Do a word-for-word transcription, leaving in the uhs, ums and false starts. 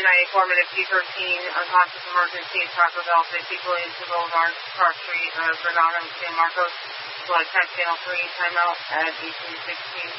my formative P thirteen unconscious emergency at Taco Bell, fifty Williamson Boulevard, Cross Street, uh, Bernardo, San Marcos. Blood test channel three, timeout at eighteen sixteen.